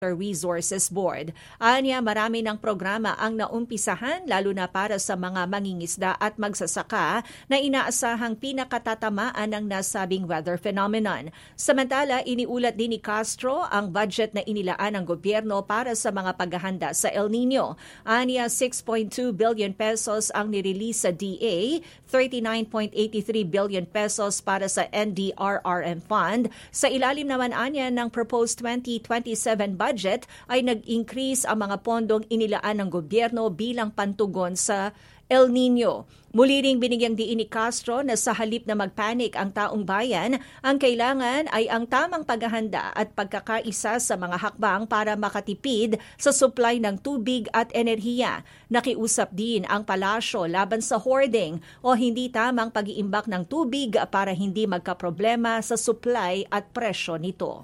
Resources Board. Anya, marami ng programa ang naumpisahan lalo na para sa mga mangingisda at magsasaka na inaasahang pinakatatamaan ng nasabing weather phenomenon. Samantala, iniulat din ni Castro ang budget na inilaan ng gobyerno para sa mga paghahanda sa El Nino. Anya, 6.2 billion pesos ang nirelease sa DA, 39.83 billion pesos para sa NDRRM Fund. Sa ilalim naman anya ng proposed 2027 budget ay nag-increase ang mga pondong inilaan ng gobyerno bilang pantugon sa El Nino. Muli ring binigyang diin ni Castro na sa halip na magpanik ang taong bayan, ang kailangan ay ang tamang paghahanda at pagkakaisa sa mga hakbang para makatipid sa supply ng tubig at enerhiya. Nakiusap din ang palasyo laban sa hoarding o hindi tamang pag-iimbak ng tubig para hindi magkaproblema sa supply at presyo nito.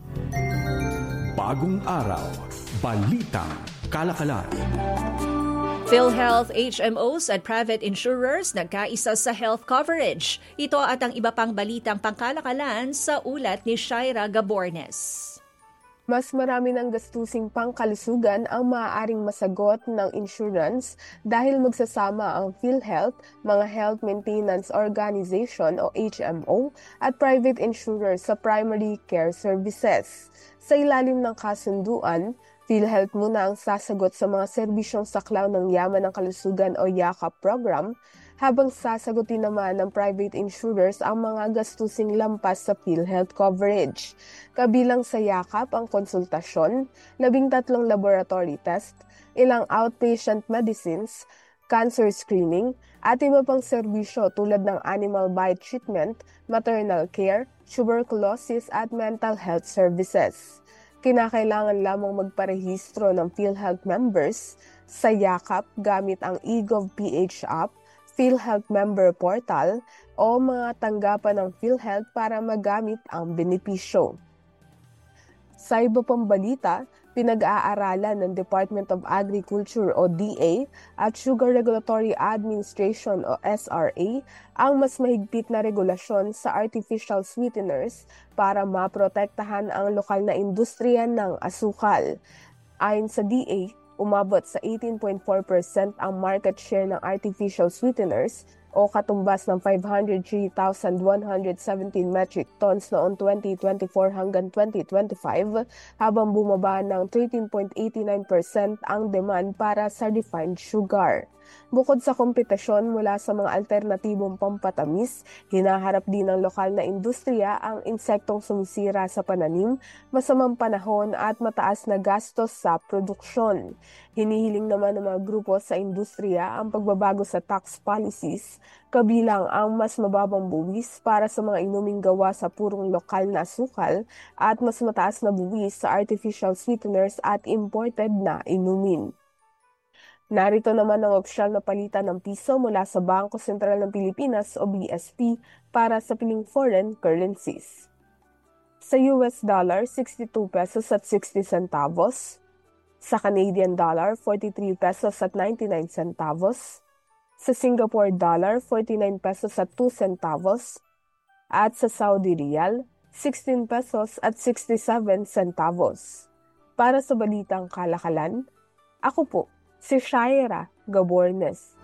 Bagong araw, balitang kalakalan. PhilHealth, HMOs at private insurers nagkaisa sa health coverage. Ito at ang iba pang balitang pangkalakalan sa ulat ni Shaira Gabornes. Mas marami ng gastusing pangkalusugan ang maaaring masagot ng insurance dahil magsasama ang PhilHealth, mga Health Maintenance Organization o HMO at private insurers sa primary care services. Sa ilalim ng kasunduan, PhilHealth muna ang sasagot sa mga serbisyong saklaw ng Yaman ng Kalusugan o YAKAP program, habang sasagutin naman ng private insurers ang mga gastusing lampas sa PhilHealth coverage. Kabilang sa YAKAP ang konsultasyon, 13 laboratory test, ilang outpatient medicines, cancer screening, at iba pang serbisyo tulad ng animal bite treatment, maternal care, tuberculosis at mental health services. Kinakailangan lamang magparehistro ng PhilHealth members sa YAKAP gamit ang eGov.ph app, PhilHealth Member Portal o mga tanggapan ng PhilHealth para magamit ang benepisyo. Sa iba pang balita, pinag-aaralan ng Department of Agriculture o DA at Sugar Regulatory Administration o SRA ang mas mahigpit na regulasyon sa artificial sweeteners para maprotektahan ang lokal na industriya ng asukal. Ayon sa DA, umabot sa 18.4% ang market share ng artificial sweeteners o katumbas ng 503,117 metric tons noong 2024 hanggang 2025, habang bumaba ng 13.89% ang demand para sa refined sugar. Bukod sa kompetisyon mula sa mga alternatibong pampatamis, hinaharap din ng lokal na industriya ang insektong sumisira sa pananim, masamang panahon at mataas na gastos sa produksyon. Hinihiling naman ng mga grupo sa industriya ang pagbabago sa tax policies, kabilang ang mas mababang buwis para sa mga inuming gawa sa purong lokal na asukal at mas mataas na buwis sa artificial sweeteners at imported na inumin. Narito naman ang opisyal na palitan ng piso mula sa Bangko Sentral ng Pilipinas o BSP para sa piling foreign currencies. Sa US dollar, 62 pesos at 60 centavos. Sa Canadian dollar, 43 pesos at 99 centavos. Sa Singapore dollar, 49 pesos at 2 centavos. At sa Saudi Riyal, 16 pesos at 67 centavos. Para sa balitang kalakalan, ako po, si Shaira Gabornes.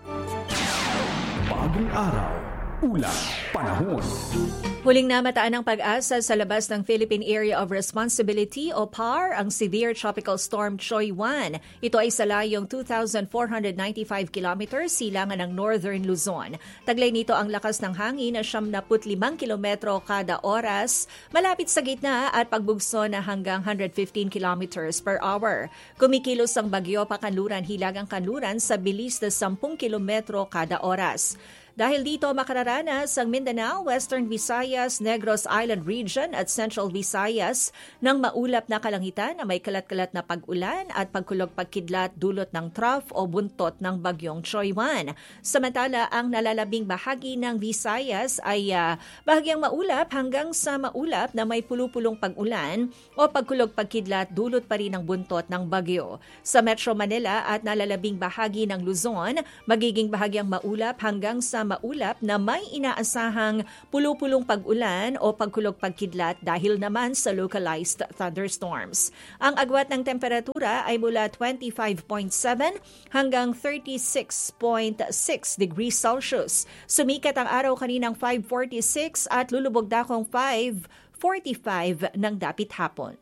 Bagong araw, ulat, panahon. Huling namataan ng pag-asa sa labas ng Philippine Area of Responsibility o PAR ang Severe Tropical Storm Choy 1. Ito ay sa layong 2,495 kilometers silangan ng Northern Luzon. Taglay nito ang lakas ng hangin na 75 kilometro kada oras, malapit sa gitna at pagbugso na hanggang 115 kilometers per hour. Kumikilos ang bagyo pakanluran-hilagang kanluran sa bilis na 10 kilometro kada oras. Dahil dito makararanas ang Mindanao, Western Visayas, Negros Island Region at Central Visayas ng maulap na kalangitan na may kalat-kalat na pag-ulan at pagkulog-pagkidlat dulot ng trough o buntot ng bagyong Choy 1. Samantala, ang nalalabing bahagi ng Visayas ay bahagyang maulap hanggang sa maulap na may pulupulong pag-ulan o pagkulog-pagkidlat dulot pa rin ng buntot ng bagyo. Sa Metro Manila at nalalabing bahagi ng Luzon, magiging bahagyang maulap hanggang sa maulap na may inaasahang pulupulong pag-ulan o pagkulog-pagkidlat dahil naman sa localized thunderstorms. Ang agwat ng temperatura ay mula 25.7 hanggang 36.6 degrees Celsius. Sumikat ang araw kaninang 5:46 at lulubog dakong 5:45 ng dapit hapon.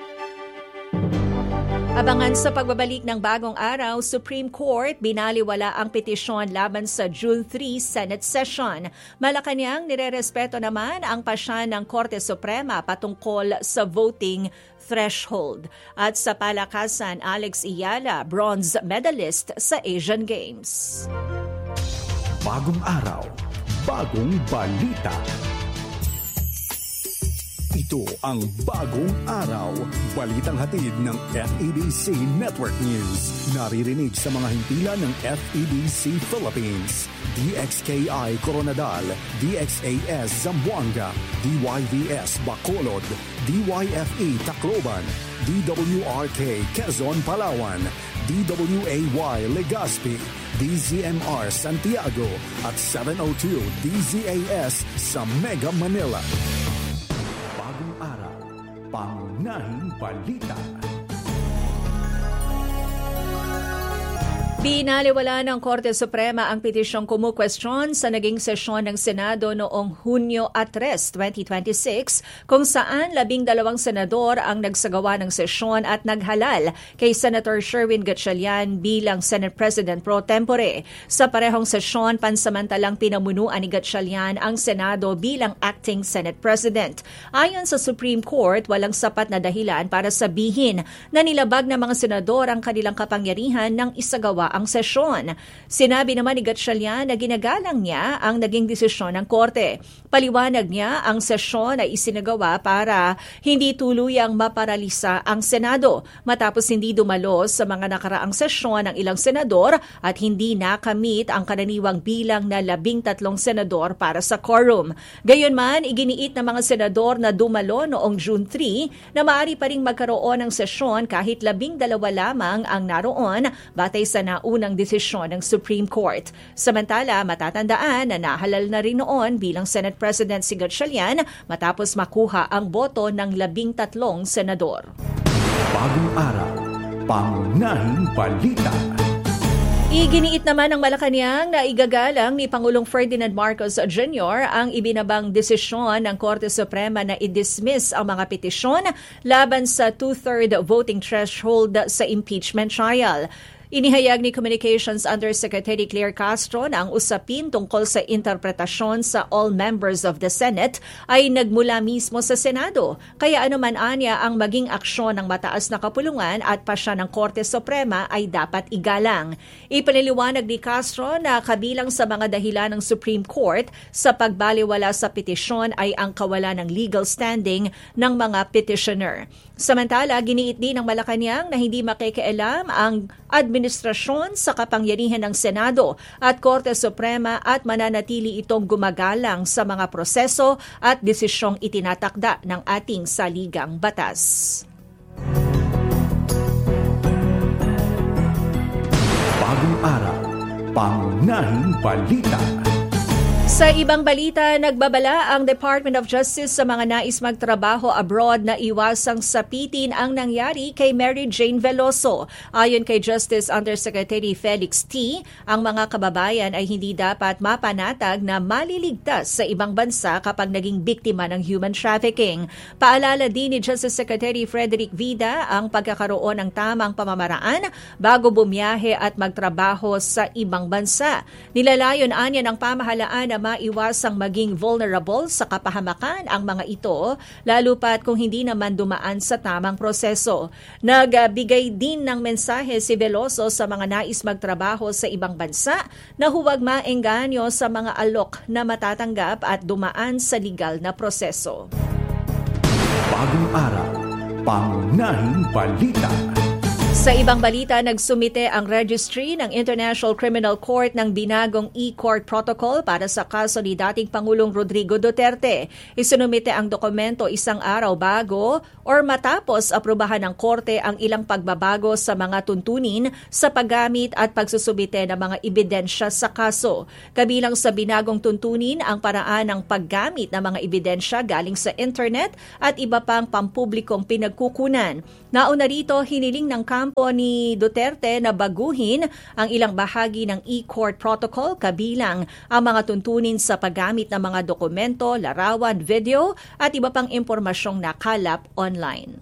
Abangan sa pagbabalik ng bagong araw, Supreme Court binaliwala ang petisyon laban sa June 3 Senate session. Malacanang nirerespeto naman ang pasya ng Korte Suprema patungkol sa voting threshold. At sa palakasan, Alex Iyala, bronze medalist sa Asian Games. Bagong araw, bagong balita. Ito ang Bagong Araw, balitang hatid ng FEBC Network News. Naririnig sa mga hintila ng FEBC Philippines, DXKI Coronadal, DXAS Zamboanga, DYVS Bacolod, DYFE Tacloban, DWRK Quezon Palawan, DWAY Legazpi, DZMR Santiago at 702 DZAS sa Mega Manila. Bagong araw, pangunahing balita. Binaliwala ng Korte Suprema ang petisyong kumukwestiyon sa naging sesyon ng Senado noong Hunyo 3, 2026 kung saan 12 senador ang nagsagawa ng sesyon at naghalal kay Senator Sherwin Gatchalian bilang Senate President pro tempore. Sa parehong sesyon, pansamantalang pinamunuan ni Gatchalian ang Senado bilang acting Senate President. Ayon sa Supreme Court, walang sapat na dahilan para sabihin na nilabag ng mga senador ang kanilang kapangyarihan ng isagawa ang sesyon. Sinabi naman ni Gatchalian na ginagalang niya ang naging desisyon ng Korte. Paliwanag niya ang sesyon ay isinagawa para hindi tuluyang maparalisa ang Senado matapos hindi dumalo sa mga nakaraang sesyon ng ilang senador at hindi nakamit ang karaniwang bilang na 13 senador para sa quorum. Gayunman, iginiit ng mga senador na dumalo noong June 3 na maaari pa ring magkaroon ng sesyon kahit 12 lamang ang naroon batay sa unang desisyon ng Supreme Court. Samantala, matatandaan na nahalal na rin noon bilang Senate President si Gatchalian matapos makuha ang boto ng 13 senador. Bagong araw, pangunahing balita. Iginiit naman ng Malacanang na igagalang ni Pangulong Ferdinand Marcos Jr. ang ibinabang desisyon ng Korte Suprema na i-dismiss ang mga petisyon laban sa 2/3 voting threshold sa impeachment trial. Inihayag ni Communications Undersecretary Claire Castro na ang usapin tungkol sa interpretasyon sa all members of the Senate ay nagmula mismo sa Senado. Kaya anuman anya ang maging aksyon ng mataas na kapulungan at pasya ng Korte Suprema ay dapat igalang. Ipinaliwanag ni Castro na kabilang sa mga dahilan ng Supreme Court sa pagbaliwala sa petisyon ay ang kawalan ng legal standing ng mga petitioner. Samantala, giniit din ng Malacanang na hindi makikialam ang administrasyon sa kapangyarihan ng Senado at Korte Suprema at mananatili itong gumagalang sa mga proseso at desisyong itinatakda ng ating saligang batas. Bagong araw, pangunahing balita. Sa ibang balita, nagbabala ang Department of Justice sa mga nais magtrabaho abroad na iwasang sapitin ang nangyari kay Mary Jane Veloso. Ayon kay Justice Undersecretary Felix T., ang mga kababayan ay hindi dapat mapanatag na maliligtas sa ibang bansa kapag naging biktima ng human trafficking. Paalala din ni Justice Secretary Frederick Vida ang pagkakaroon ng tamang pamamaraan bago bumiyahe at magtrabaho sa ibang bansa. Nilalayon anya ng pamahalaan na maiwasang maging vulnerable sa kapahamakan ang mga ito, lalo pat kung hindi naman dumaan sa tamang proseso. Nagbigay din ng mensahe si Veloso sa mga nais magtrabaho sa ibang bansa na huwag maengganyo sa mga alok na matatanggap at dumaan sa legal na proseso. Bagong araw, pangunahing balita. Sa ibang balita, nagsumite ang registry ng International Criminal Court ng binagong e-court protocol para sa kaso ni dating Pangulong Rodrigo Duterte. Isinumite ang dokumento isang araw bago or matapos aprubahan ng korte ang ilang pagbabago sa mga tuntunin sa paggamit at pagsusumite ng mga ebidensya sa kaso. Kabilang sa binagong tuntunin ang paraan ng paggamit ng mga ebidensya galing sa internet at iba pang pampublikong pinagkukunan. Nauna rito, hiniling ng kampo ni Duterte na baguhin ang ilang bahagi ng e-court protocol kabilang ang mga tuntunin sa paggamit ng mga dokumento, larawan, video at iba pang impormasyong nakalap online.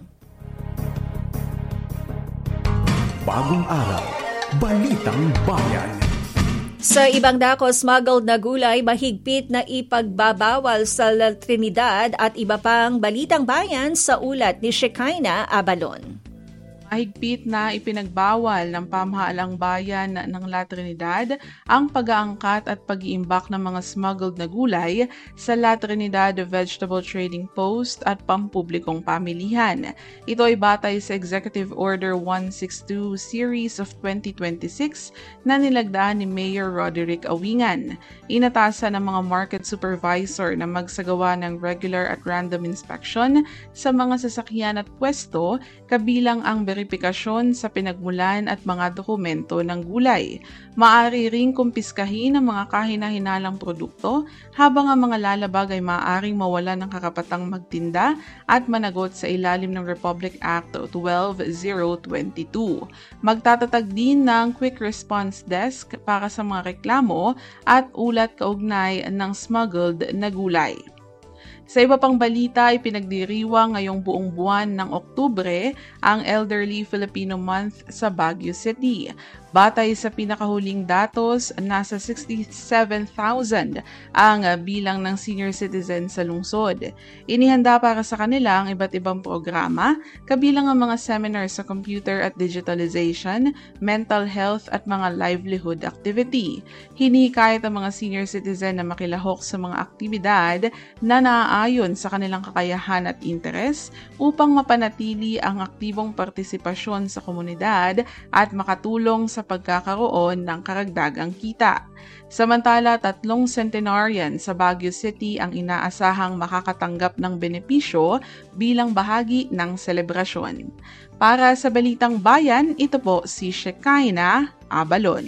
Bagong araw, Balitang Bayan. Sa ibang dako, smuggled na gulay mahigpit na ipagbabawal sa Trinidad at iba pang balitang bayan sa ulat ni Shekinah Abalon. Mahigpit na ipinagbawal ng pamahalang bayan ng La Trinidad ang pag-aangkat at pag-iimbak ng mga smuggled na gulay sa La Trinidad Vegetable Trading Post at pampublikong pamilihan. Ito ay batay sa Executive Order 162 Series of 2026 na nilagdaan ni Mayor Roderick Awingan. Inatasan ng mga market supervisor na magsagawa ng regular at random inspection sa mga sasakyan at pwesto kabilang ang verifikasyon sa pinagmulan at mga dokumento ng gulay. Maaari ring kumpiskahin ang mga kahina-hinalang produkto habang ang mga lalabag ay maaaring mawalan ng karapatang magtinda at managot sa ilalim ng Republic Act 12022. Magtatatag din ng Quick Response Desk para sa mga reklamo at ulat kaugnay ng smuggled na gulay. Sa iba pang balita, ipinagdiriwang ngayong buong buwan ng Oktubre ang Elderly Filipino Month sa Baguio City. Batay sa pinakahuling datos, nasa 67,000 ang bilang ng senior citizen sa lungsod. Inihanda para sa kanila ang iba't ibang programa, kabilang ang mga seminar sa computer at digitalization, mental health at mga livelihood activity. Hinikayat ang mga senior citizen na makilahok sa mga aktibidad na naaayon sa kanilang kakayahan at interes upang mapanatili ang aktibong partisipasyon sa komunidad at makatulong sa pagkakaroon ng karagdagang kita. Samantala, 3 centenarian sa Baguio City ang inaasahang makakatanggap ng benepisyo bilang bahagi ng selebrasyon. Para sa Balitang Bayan, ito po si Shekinah Abalon.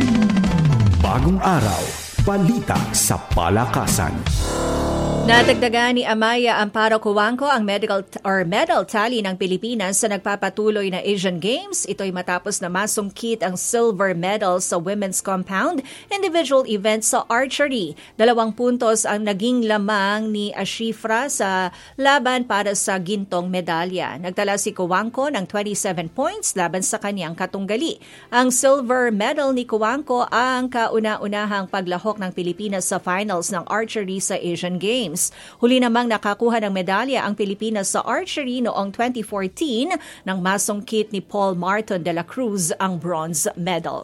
Bagong araw, balita sa palakasan. Nadagdagan ni Amaya Amparo Cuangco ang medal tally ng Pilipinas sa nagpapatuloy na Asian Games. Ito'y matapos na masungkit ang silver medal sa women's compound individual event sa archery. 2 puntos ang naging lamang ni Ashifra sa laban para sa gintong medalya. Nagtala si Cuangco ng 27 points laban sa kanyang katunggali. Ang silver medal ni Cuangco ang kauna-unahang paglahok ng Pilipinas sa finals ng archery sa Asian Games. Huli namang nakakuha ng medalya ang Pilipinas sa archery noong 2014 nang masungkit ni Paul Martin de la Cruz ang bronze medal.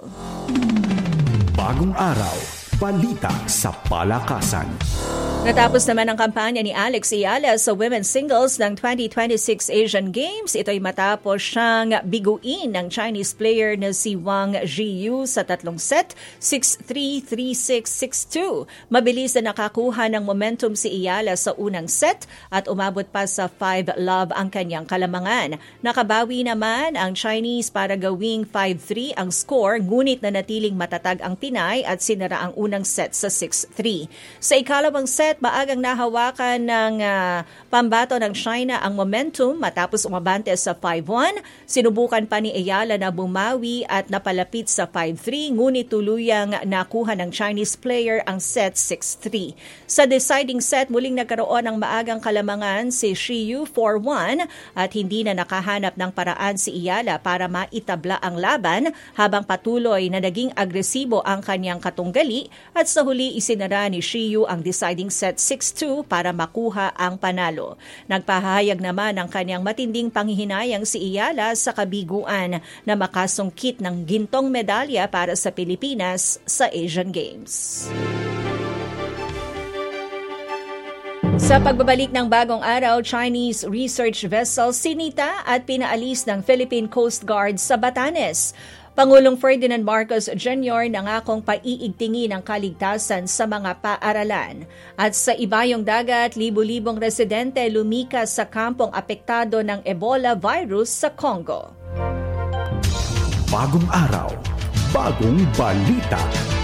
Bagong araw, balita sa palakasan. Natapos naman ang kampanya ni Alex Ayala sa women's singles ng 2026 Asian Games. Ito'y matapos siyang biguin ng Chinese player na si Wang Zhiyu sa 3 set, 6-3, 3-6, 6-2. Mabilis na nakakuha ng momentum si Ayala sa unang set at umabot pa sa 5-love ang kanyang kalamangan. Nakabawi naman ang Chinese para gawing 5-3 ang score, ngunit nanatiling matatag ang Pinay at sinara ang unang set sa 6-3. Sa ikalawang set, maagang nahawakan ng pambato ng China ang momentum matapos umabante sa 5-1. Sinubukan pa ni Ayala na bumawi at napalapit sa 5-3, ngunit tuluyang nakuha ng Chinese player ang set 6-3. Sa deciding set, muling nagkaroon ng maagang kalamangan si Zhiyu 4-1 at hindi na nakahanap ng paraan si Ayala para maitabla ang laban habang patuloy na naging agresibo ang kanyang katunggali at sa huli isinara ni Zhiyu ang deciding set 6-2 para makuha ang panalo. Nagpahayag naman ng kanyang matinding panghihinayang si Ayala sa kabiguan na makasungkit ng gintong medalya para sa Pilipinas sa Asian Games. Sa pagbabalik ng bagong araw, Chinese research vessel sinita at pinaalis ng Philippine Coast Guard sa Batanes. Pangulong Ferdinand Marcos Jr. nangakong paiigtingin ang kaligtasan sa mga paaralan. At sa ibayong dagat, libu-libong residente lumikas sa kampong apektado ng Ebola virus sa Congo. Bagong araw, bagong balita.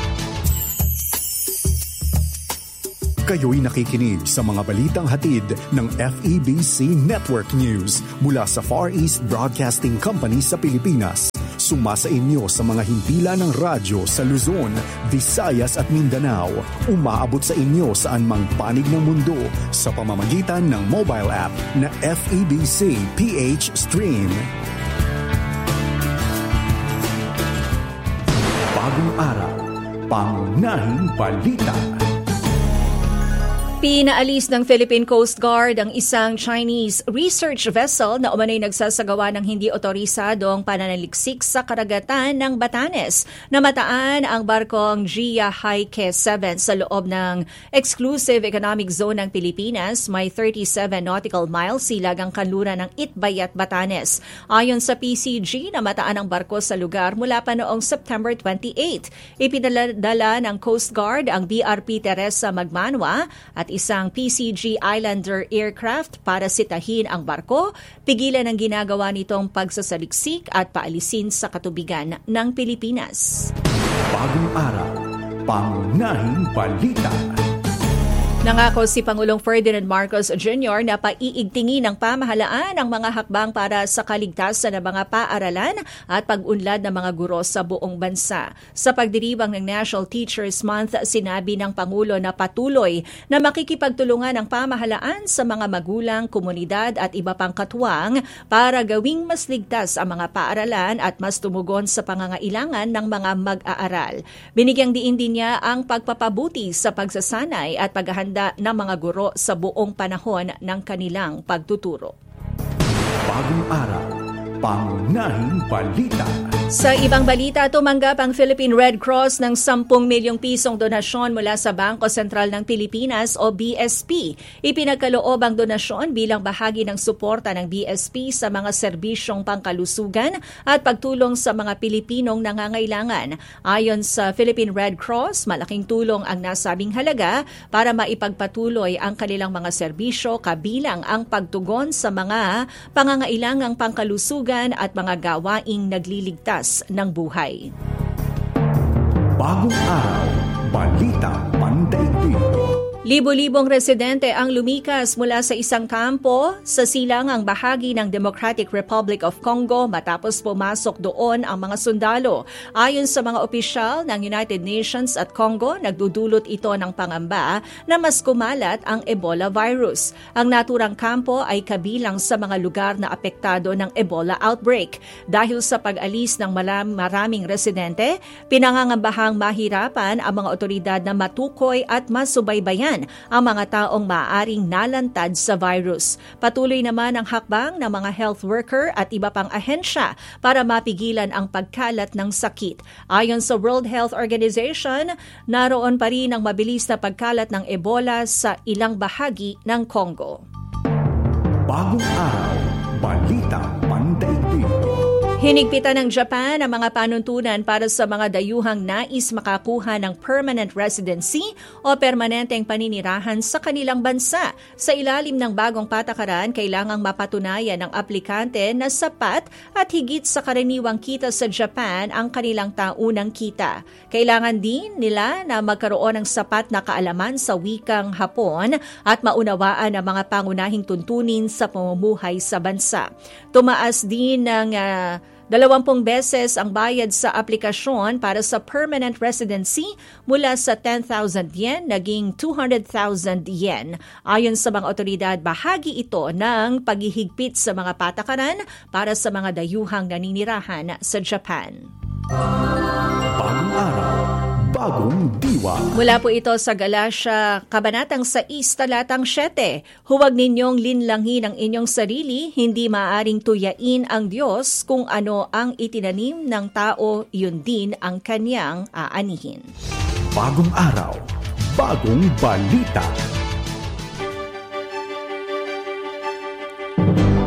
Kayo'y nakikinig sa mga balitang hatid ng FEBC Network News mula sa Far East Broadcasting Company sa Pilipinas. Sumasa inyo sa mga himpilan ng radyo sa Luzon, Visayas at Mindanao. Umaabot sa inyo saan mang panig ng mundo sa pamamagitan ng mobile app na FEBC PH Stream. Bagong araw, pangunahing balita. Pinaalis ng Philippine Coast Guard ang isang Chinese research vessel na umanay nagsasagawa ng hindi otorisadong pananaliksik sa karagatan ng Batanes. Namataan ang barkong Gia Haike 7 sa loob ng Exclusive Economic Zone ng Pilipinas. May 37 nautical miles silagang kanluran ng Itbay at Batanes. Ayon sa PCG, namataan ang barko sa lugar mula pa noong September 28. Ipinadala ng Coast Guard ang BRP Teresa Magmanwa at isang PCG Islander aircraft para sitahin ang barko, pigilan ang ginagawa nitong pagsasaliksik at paalisin sa katubigan ng Pilipinas. Bagong araw, pangunahing balita. Nangako si Pangulong Ferdinand Marcos Jr. na paiigtingin ng pamahalaan ang mga hakbang para sa kaligtasan ng mga paaralan at pag-unlad ng mga guro sa buong bansa. Sa pagdiriwang ng National Teachers Month, sinabi ng Pangulo na patuloy na makikipagtulungan ang pamahalaan sa mga magulang, komunidad at iba pang katuwang para gawing mas ligtas ang mga paaralan at mas tumugon sa pangangailangan ng mga mag-aaral. Binigyang diin din niya ang pagpapabuti sa pagsasanay at paghahanda ng mga guro sa buong panahon ng kanilang pagtuturo. Bagong araw, pangunahing balita. Sa ibang balita, tumanggap ang Philippine Red Cross ng 10 milyong pisong donasyon mula sa Bangko Sentral ng Pilipinas o BSP. Ipinagkaloob ang donasyon bilang bahagi ng suporta ng BSP sa mga serbisyong pangkalusugan at pagtulong sa mga Pilipinong nangangailangan. Ayon sa Philippine Red Cross, malaking tulong ang nasabing halaga para maipagpatuloy ang kanilang mga serbisyo kabilang ang pagtugon sa mga pangangailangang pangkalusugan at mga gawaing nagliligtas ng buhay. Bagong araw, balita pandaigdig. Libo-libong residente ang lumikas mula sa isang kampo sa silangang bahagi ng Democratic Republic of Congo matapos pumasok doon ang mga sundalo. Ayon sa mga opisyal ng United Nations at Congo, nagdudulot ito ng pangamba na mas kumalat ang Ebola virus. Ang naturang kampo ay kabilang sa mga lugar na apektado ng Ebola outbreak. Dahil sa pag-alis ng maraming residente, pinangangambahang mahirapan ang mga otoridad na matukoy at masubaybayan ang mga taong maaaring nalantad sa virus. Patuloy naman ang hakbang ng mga health worker at iba pang ahensya para mapigilan ang pagkalat ng sakit. Ayon sa World Health Organization, naroon pa rin ang mabilis na pagkalat ng Ebola sa ilang bahagi ng Congo. Bagong araw, balita pandaigdig. Hinigpitan ng Japan ang mga panuntunan para sa mga dayuhang nais makakuha ng permanent residency o permanenteng paninirahan sa kanilang bansa. Sa ilalim ng bagong patakaran, kailangang mapatunayan ng aplikante na sapat at higit sa karaniwang kita sa Japan ang kanilang taunang kita. Kailangan din nila na magkaroon ng sapat na kaalaman sa wikang Hapon at maunawaan ang mga pangunahing tuntunin sa pamumuhay sa bansa. Tumaas din ng 20 beses ang bayad sa aplikasyon para sa permanent residency mula sa 10,000 yen naging 200,000 yen. Ayon sa mga otoridad, bahagi ito ng paghihigpit sa mga patakaran para sa mga dayuhang naninirahan sa Japan. Bagong araw, bagong diwa. Mula po ito sa Galatia, Kabanatang 6, Talatang 7. Huwag ninyong linlangin ang inyong sarili, hindi maaaring tuyain ang Diyos. Kung ano ang itinanim ng tao, yun din ang kanyang aanihin. Bagong araw, bagong balita.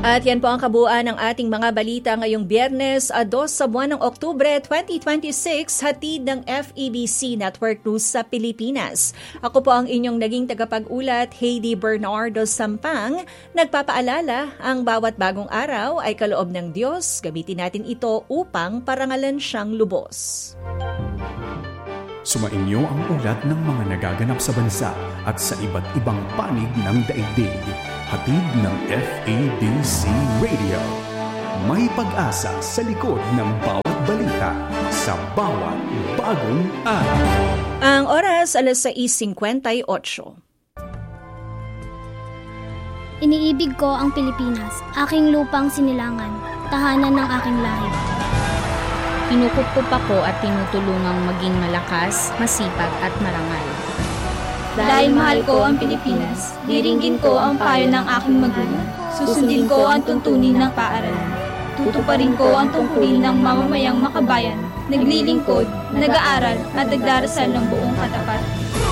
At yan po ang kabuuan ng ating mga balita ngayong Biyernes, 2 sa buwan ng Oktubre 2026, hatid ng FEBC Network News sa Pilipinas. Ako po ang inyong naging tagapag-ulat, Heidi Bernardo Sampang. Nagpapaalala, ang bawat bagong araw ay kaloob ng Diyos. Gamitin natin ito upang parangalan siyang lubos. Sumainyo ang ulat ng mga nagaganap sa bansa at sa iba't ibang panig ng daigdig. Hatid ng FEBC Radio. May pag-asa sa likod ng bawat balita sa bawat bagong araw. Ang oras, 6:58. Iniibig ko ang Pilipinas, aking lupang sinilangan, tahanan ng aking lahi. Kinukup ako at tinutulungang maging malakas, masipag at marangal. Dahil mahal ko ang Pilipinas, diringgin ko ang payo ng aking magulang. Susundin ko ang tuntunin ng paaralan. Tutuparin ko ang tungkulin ng mamamayang makabayan, naglilingkod, nag-aaral at nagdarasal ng buong katapat.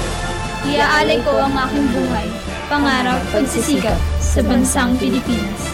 Iaalay ko ang aking buhay, pangarap, pagsisikap sa bansang Pilipinas.